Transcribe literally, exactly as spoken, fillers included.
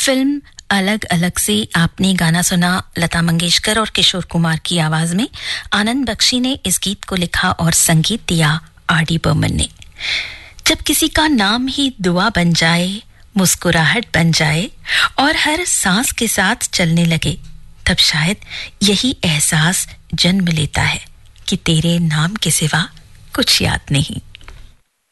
Film अलग अलग से आपने गाना सुना लता मंगेशकर और किशोर कुमार की आवाज में। आनंद बख्शी ने इस गीत को लिखा और संगीत दिया आर डी बर्मन ने। जब किसी का नाम ही दुआ बन जाए, मुस्कुराहट बन जाए और हर सांस के साथ चलने लगे, तब शायद यही एहसास जन्म लेता है कि तेरे नाम के सिवा कुछ याद नहीं।